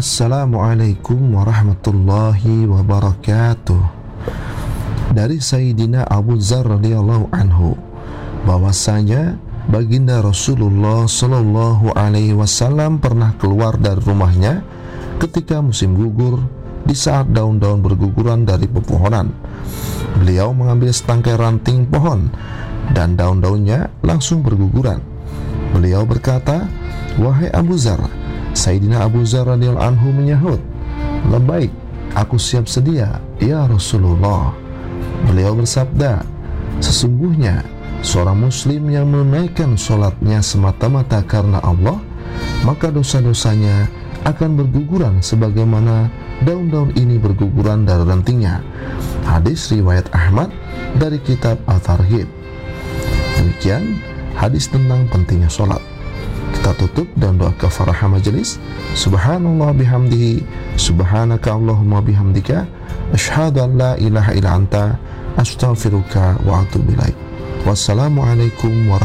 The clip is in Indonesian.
Assalamualaikum warahmatullahi wabarakatuh. Dari Sayyidina Abu Dzar radhiyallahu anhu bahwasanya baginda Rasulullah sallallahu alaihi wasallam pernah keluar dari rumahnya ketika musim gugur di saat daun-daun berguguran dari pepohonan. Beliau mengambil setangkai ranting pohon dan daun-daunnya langsung berguguran. Beliau berkata, "Wahai Abu Dzar." Sayyidina Abu Dzar radhiyallahu anhu menyahut, "Labbaik, aku siap sedia, ya Rasulullah." Beliau bersabda, "Sesungguhnya seorang muslim yang menunaikan sholatnya semata-mata karena Allah, maka dosa-dosanya akan berguguran sebagaimana daun-daun ini berguguran dari rantingnya." Hadis riwayat Ahmad dari kitab At-Targhib. Demikian hadis tentang pentingnya sholat. Kita tutup dan doa kafarah majelis. Subhanallah bihamdihi, subhanaka Allahumma bihamdika, asyhadu an la ilaha illa anta, astaghfiruka wa atubu ilaik. Wassalamualaikum warahmatullahi wabarakatuh.